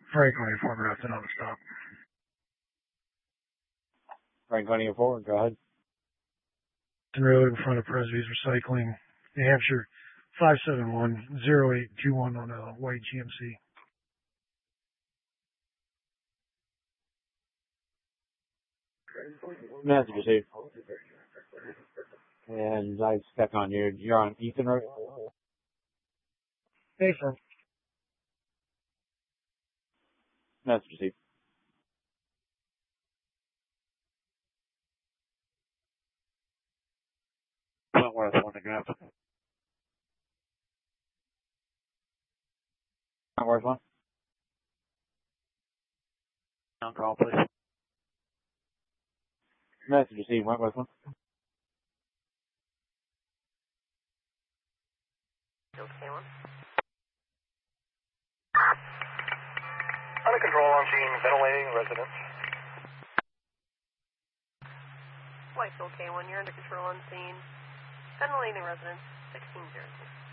Franklin, former Afton on the stop. Franklin, forward, go ahead. Road in front of Presby's Recycling, New Hampshire, 571-0821 on a white GMC. Message received. And I stepped on you. You're on Ethan Road? Hey, sir. Message received. Wentworth, one to grab. Wentworth, one. On call, please. Message received. Wentworth, one. Okay, one. Under control on scene, ventilating residence. White okay, one. You're under control on scene. Ventilating residence, 1602.